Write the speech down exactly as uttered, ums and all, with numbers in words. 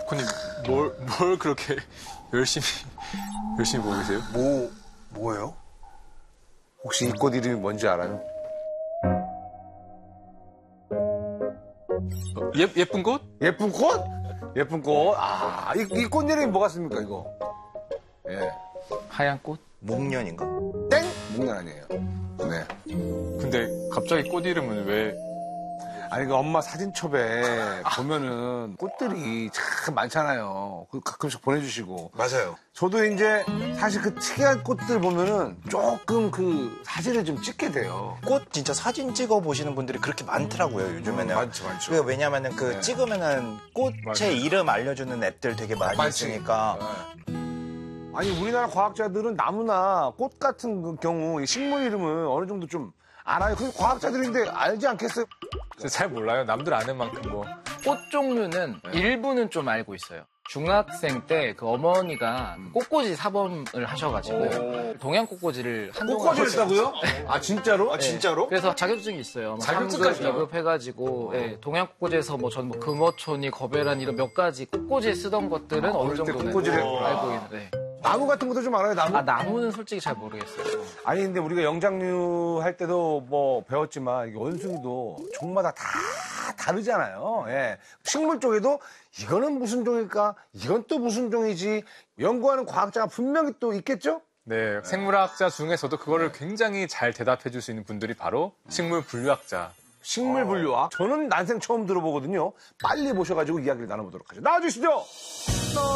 코님, 뭘, 뭘 그렇게 열심히, 열심히 보고 계세요? 뭐, 뭐예요? 혹시 이 꽃 이름이 뭔지 알아요? 어, 예, 예쁜 꽃? 예쁜 꽃? 예쁜 꽃? 아, 이, 이 꽃 이름이 뭐가 씁니까, 이거? 예. 하얀 꽃? 목련인가? 땡? 목련 아니에요. 네. 근데 갑자기 꽃 이름은 왜? 아니, 그 엄마 사진첩에 보면은 꽃들이 참 많잖아요. 그 가끔씩 보내주시고. 맞아요. 저도 이제 사실 그 특이한 꽃들 보면은 조금 그 사진을 좀 찍게 돼요. 꽃 진짜 사진 찍어 보시는 분들이 그렇게 많더라고요, 요즘에는. 음, 많죠, 많죠. 그 왜냐면은 그 네. 찍으면은 꽃의 맞아요. 이름 알려주는 앱들 되게 많이 많지. 있으니까. 아니, 우리나라 과학자들은 나무나 꽃 같은 그 경우 이 식물 이름을 어느 정도 좀 알아요. 그 과학자들인데 알지 않겠어요? 잘 몰라요. 남들 아는 만큼 뭐. 꽃 종류는 일부는 좀 알고 있어요. 중학생 때 그 어머니가 꽃꽂이 사범을 하셔가지고 동양 꽃꽂이를 한동안 꽃꽂이 했다고요? 아, 진짜로? 아, 진짜로? 그래서 자격증이 있어요. 뭐 자격증까지 삼 급, 이 급 해가지고 예, 동양 꽃꽂이에서 뭐 전 뭐 금어초니 거배란 이런 몇 가지 꽃꽂이에 쓰던 것들은 아, 어느 어릴 때 정도는 꽃꽂이를 했구나. 알고 있는데 나무 같은 것도 좀 알아요, 나무? 아 나무는 솔직히 잘 모르겠어요. 아니, 근데 우리가 영장류 할 때도 뭐 배웠지만 이게 원숭이도 종마다 다 다르잖아요. 예. 식물 쪽에도 이거는 무슨 종일까? 이건 또 무슨 종이지? 연구하는 과학자가 분명히 또 있겠죠? 네, 생물학자 중에서도 그거를 굉장히 잘 대답해 줄 수 있는 분들이 바로 식물 분류학자. 식물 분류학. 저는 난생 처음 들어보거든요. 빨리 모셔가지고 이야기를 나눠보도록 하죠. 나와주시죠!